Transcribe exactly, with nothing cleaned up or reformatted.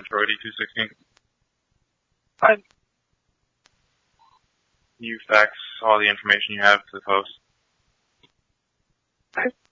Metro eighty-two sixteen. Fine. You fax all the information you have to the post. Okay.